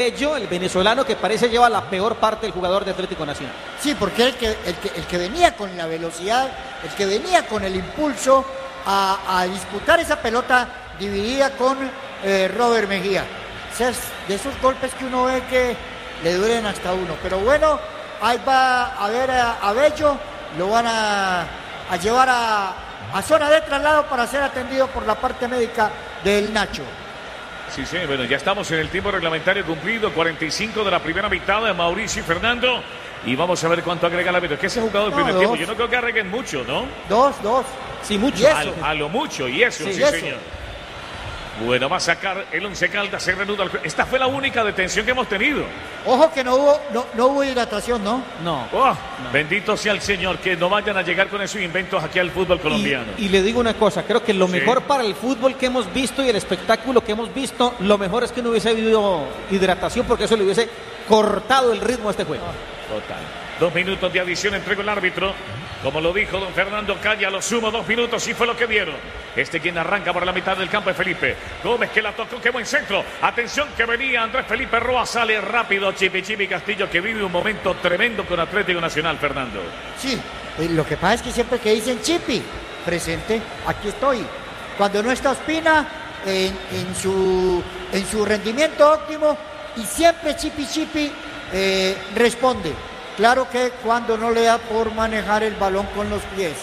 Bello, el venezolano, que parece lleva la peor parte del jugador de Atlético Nacional. Sí, porque el que venía con la velocidad, el que venía con el impulso a disputar esa pelota dividida con Robert Mejía. O sea, es de esos golpes que uno ve que le duelen hasta uno. Pero bueno, ahí va a ver a Bello, lo van a llevar a zona de traslado para ser atendido por la parte médica del Nacho. Sí, bueno, ya estamos en el tiempo reglamentario cumplido, 45 de la primera mitad de Mauricio y Fernando. Y vamos a ver cuánto agrega el árbitro. ¿Qué se ha jugado el primer tiempo? Yo no creo que agreguen mucho, ¿no? Dos. Sí, mucho. A lo mucho, y eso, sí, señor. Bueno, va a sacar el Once Caldas, se reanuda. Esta fue la única detención que hemos tenido. Ojo que no hubo hidratación, ¿no? No. Bendito sea el Señor, que no vayan a llegar con esos inventos aquí al fútbol colombiano. Y le digo una cosa, creo que lo mejor para el fútbol que hemos visto y el espectáculo que hemos visto, lo mejor es que no hubiese habido hidratación, porque eso le hubiese cortado el ritmo a este juego. Total. 2 minutos de adición entregó el árbitro. Como lo dijo don Fernando Calle, a lo sumo 2 minutos y fue lo que dieron. Quien arranca por la mitad del campo es Felipe Gómez, que la tocó, qué buen centro. Atención que venía Andrés Felipe Roa, sale rápido Chipi Castillo, que vive un momento tremendo con Atlético Nacional, Fernando. Sí, lo que pasa es que siempre que dicen Chipi, presente, aquí estoy. Cuando no está Ospina, en su rendimiento óptimo, y siempre Chipi responde. Claro que cuando no le da por manejar el balón con los pies.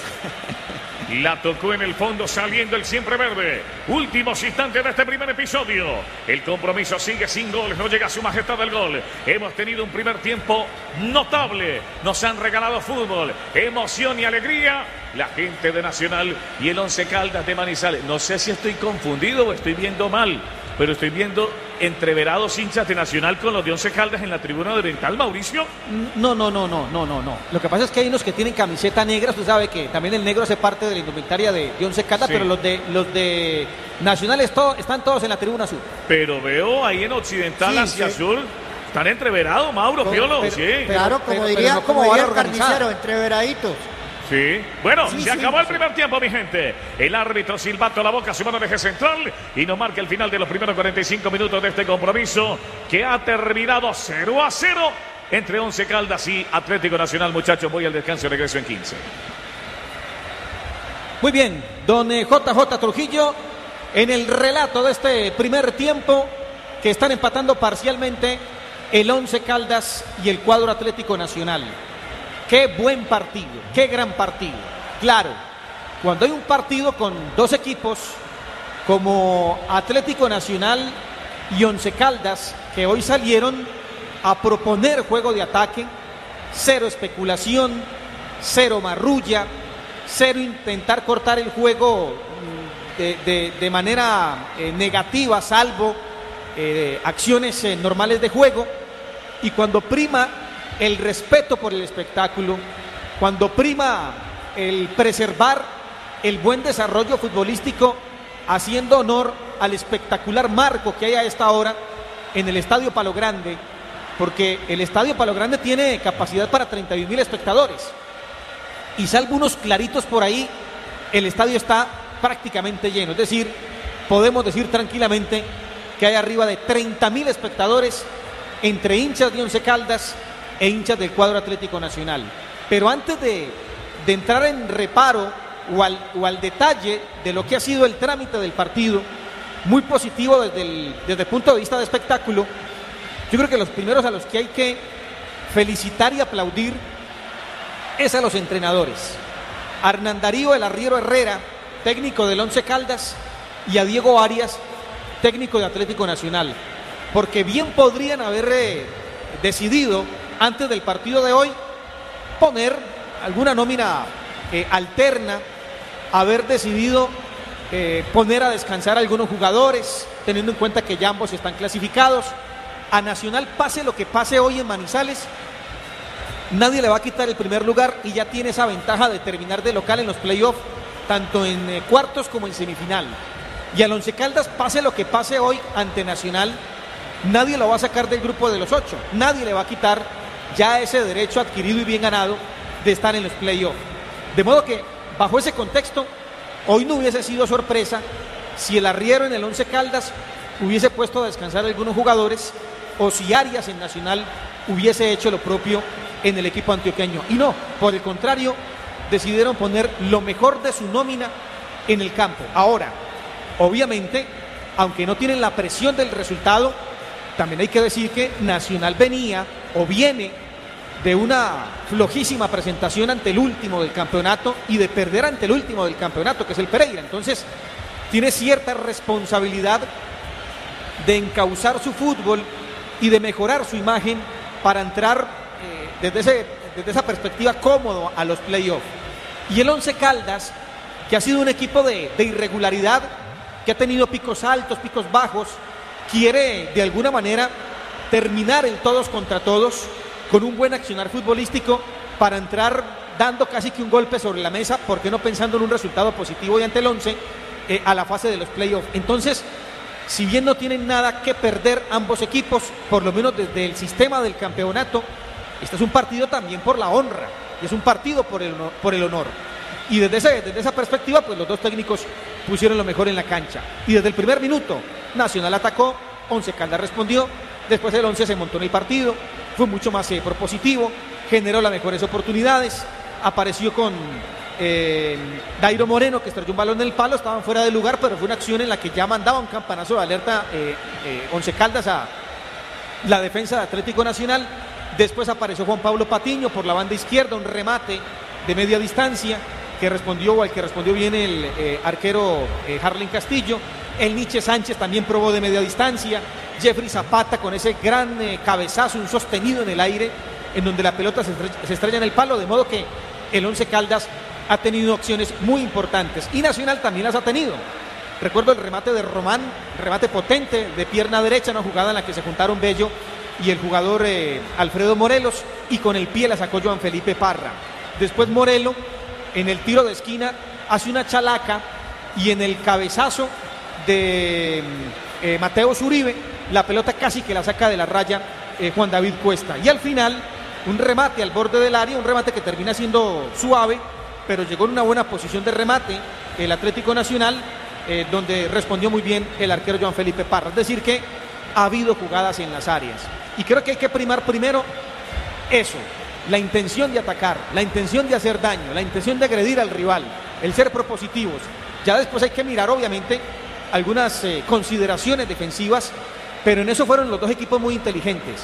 La tocó en el fondo, saliendo el siempre verde. Últimos instantes de este primer episodio. El compromiso sigue sin goles, no llega a su majestad el gol. Hemos tenido un primer tiempo notable. Nos han regalado fútbol, emoción y alegría. La gente de Nacional y el Once Caldas de Manizales. No sé si estoy confundido o estoy viendo mal, pero estoy viendo entreverados hinchas de Nacional con los de Once Caldas en la tribuna oriental, Mauricio. No. Lo que pasa es que hay unos que tienen camiseta negra. Usted sabe que también el negro hace parte de la indumentaria de Once Caldas, sí. Pero los de Nacional están todos en la tribuna azul. Pero veo ahí en occidental hacia azul. Están entreverados, Mauro, Piolo. Claro, como diría el carnicero, entreveraditos. Sí, bueno, se acabó el primer tiempo, mi gente. El árbitro silbato a la boca, su mano de eje central, y nos marca el final de los primeros 45 minutos de este compromiso, que ha terminado 0-0 entre Once Caldas y Atlético Nacional. Muchachos, voy al descanso y regreso en 15. Muy bien, don JJ Trujillo, en el relato de este primer tiempo, que están empatando parcialmente el Once Caldas y el cuadro Atlético Nacional. Qué buen partido, qué gran partido. Claro, cuando hay un partido con dos equipos como Atlético Nacional y Once Caldas, que hoy salieron a proponer juego de ataque, cero especulación, cero marrulla, cero intentar cortar el juego de manera negativa, salvo acciones normales de juego, y cuando prima el respeto por el espectáculo, cuando prima el preservar el buen desarrollo futbolístico, haciendo honor al espectacular marco que hay a esta hora en el Estadio Palo Grande, porque el Estadio Palo Grande tiene capacidad para 31.000 espectadores, y salvo unos claritos por ahí, el estadio está prácticamente lleno. Es decir, podemos decir tranquilamente que hay arriba de 30.000 espectadores entre hinchas de Once Caldas e hinchas del cuadro Atlético Nacional. Pero antes de entrar en reparo o al detalle de lo que ha sido el trámite del partido, muy positivo desde el punto de vista de espectáculo, yo creo que los primeros a los que hay que felicitar y aplaudir es a los entrenadores. A Hernán Darío El Arriero Herrera, técnico del Once Caldas, y a Diego Arias, técnico de Atlético Nacional, porque bien podrían haber decidido antes del partido de hoy poner alguna nómina alterna, haber decidido poner a descansar a algunos jugadores, teniendo en cuenta que ya ambos están clasificados. A Nacional, pase lo que pase hoy en Manizales, nadie le va a quitar el primer lugar y ya tiene esa ventaja de terminar de local en los playoffs, tanto en cuartos como en semifinal. Y al Once Caldas, pase lo que pase hoy ante Nacional, nadie lo va a sacar del grupo de los 8, nadie le va a quitar ya ese derecho adquirido y bien ganado de estar en los playoffs. De modo que, bajo ese contexto, hoy no hubiese sido sorpresa si el arriero en el Once Caldas hubiese puesto a descansar a algunos jugadores o si Arias en Nacional hubiese hecho lo propio en el equipo antioqueño. Y no, por el contrario, decidieron poner lo mejor de su nómina en el campo. Ahora, obviamente, aunque no tienen la presión del resultado, también hay que decir que Nacional venía o viene de una flojísima presentación ante el último del campeonato y de perder ante el último del campeonato, que es el Pereira. Entonces, tiene cierta responsabilidad de encauzar su fútbol y de mejorar su imagen para entrar desde esa perspectiva cómodo a los playoffs. Y el Once Caldas, que ha sido un equipo de irregularidad, que ha tenido picos altos, picos bajos, quiere de alguna manera terminar el todos contra todos con un buen accionar futbolístico para entrar dando casi que un golpe sobre la mesa, ¿por qué no pensando en un resultado positivo y ante el Once a la fase de los playoffs? Entonces, si bien no tienen nada que perder ambos equipos, por lo menos desde el sistema del campeonato, este es un partido también por la honra, y es un partido por el honor. Y desde esa perspectiva, pues los dos técnicos pusieron lo mejor en la cancha. Y desde el primer minuto, Nacional atacó, Once Caldas respondió, después el Once se montó en el partido, fue mucho más propositivo, generó las mejores oportunidades, apareció con Dairo Moreno, que estrelló un balón en el palo, estaban fuera de lugar, pero fue una acción en la que ya mandaba un campanazo de alerta Once Caldas a la defensa de Atlético Nacional. Después apareció Juan Pablo Patiño por la banda izquierda, un remate de media distancia que respondió bien el arquero Harlen Castillo. El Nietzsche Sánchez también probó de media distancia. Jeffrey Zapata con ese gran cabezazo, un sostenido en el aire, en donde la pelota se estrella en el palo, de modo que el Once Caldas ha tenido opciones muy importantes y Nacional también las ha tenido. Recuerdo el remate de Román, remate potente de pierna derecha, una jugada en la que se juntaron Bello y el jugador Alfredo Morelos, y con el pie la sacó Joan Felipe Parra. Después Morelo en el tiro de esquina hace una chalaca y en el cabezazo de Mateo Zuribe la pelota casi que la saca de la raya Juan David Cuesta. Y al final un remate al borde del área, un remate que termina siendo suave, pero llegó en una buena posición de remate el Atlético Nacional, donde respondió muy bien el arquero Joan Felipe Parra. Es decir que ha habido jugadas en las áreas y creo que hay que primar primero eso, la intención de atacar, la intención de hacer daño, la intención de agredir al rival, el ser propositivos. Ya después hay que mirar obviamente algunas consideraciones defensivas, pero en eso fueron los dos equipos muy inteligentes.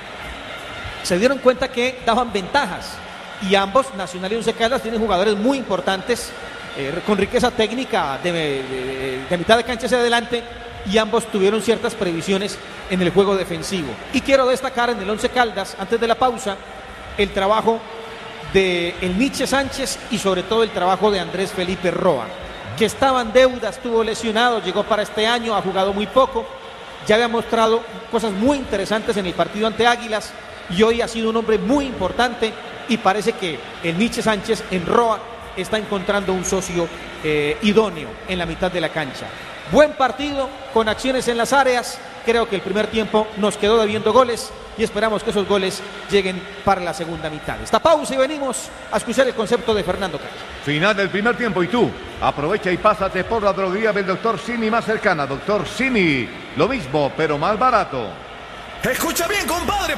Se dieron cuenta que daban ventajas y ambos, Nacional y Once Caldas, tienen jugadores muy importantes con riqueza técnica de mitad de cancha hacia adelante, y ambos tuvieron ciertas previsiones en el juego defensivo. Y quiero destacar en el Once Caldas, antes de la pausa, el trabajo de el Nietzsche Sánchez y sobre todo el trabajo de Andrés Felipe Roa, que estaba en deuda, estuvo lesionado, llegó para este año, ha jugado muy poco, ya había mostrado cosas muy interesantes en el partido ante Águilas y hoy ha sido un hombre muy importante, y parece que el Nietzsche Sánchez en Roa está encontrando un socio idóneo en la mitad de la cancha. Buen partido, con acciones en las áreas. Creo que el primer tiempo nos quedó debiendo goles y esperamos que esos goles lleguen para la segunda mitad. Esta pausa y venimos a escuchar el concepto de Fernando Calle. Final del primer tiempo y tú aprovecha y pásate por la droguería del Dr. Simi más cercana. Dr. Simi, lo mismo pero más barato. Escucha bien, compadre.